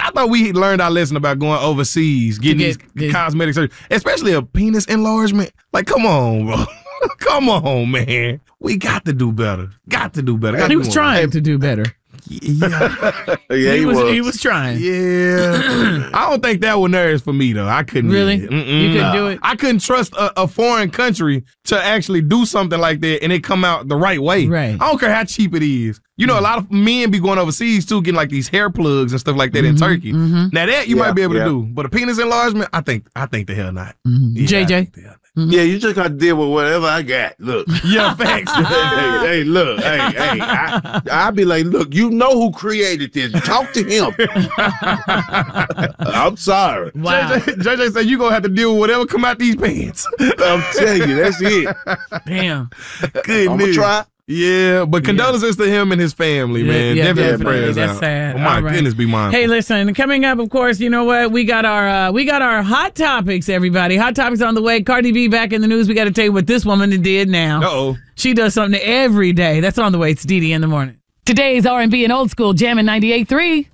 I thought we learned our lesson about going overseas, getting these cosmetic surgery, especially a penis enlargement. Like, come on, bro. Come on, man. We got to do better. Got to do better. He was trying to do better. Yeah, he was trying. Yeah, I don't think that one there is for me though. I couldn't really. You couldn't do it. I couldn't trust a foreign country to actually do something like that and it come out the right way. Right. I don't care how cheap it is. You know, a lot of men be going overseas too, getting like these hair plugs and stuff like that in Turkey. Now that you might be able to do, but a penis enlargement, I think the hell not. Yeah, JJ. Yeah, you just got to deal with whatever I got. Look. Yeah, facts. hey, look. Hey, I be like, look, you know who created this. Talk to him. I'm sorry. Wow. JJ said you going to have to deal with whatever come out these pants. I'm telling you, that's it. Damn. Good I'm going to try. Yeah, but condolences to him and his family, man. Definitely prayers that's out. sad. Oh my goodness, be mindful. Hey, listen, coming up, of course, you know what? We got our hot topics, everybody. Hot topics on the way. Cardi B back in the news. We got to tell you what this woman did now. Uh-oh. She does something every day. That's on the way. It's DD in the morning. Today's R&B and old school jamming 98.3.